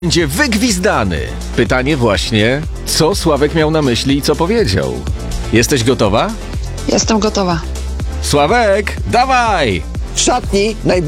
Będzie wygwizdany. Pytanie właśnie, co Sławek miał na myśli i co powiedział. Jesteś gotowa? Jestem gotowa. Sławek, dawaj! W szatni najbardziej